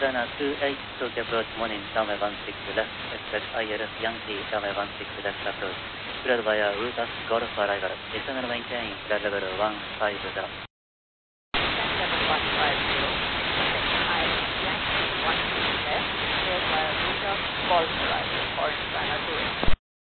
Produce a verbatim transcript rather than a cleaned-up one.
runner two eight, Tokyo approach morning, runway one six left, expect I L S Yankee, runway one six left approach, cleared via Utas Golf arrival, descend and maintain flight level one five zero. seven one five.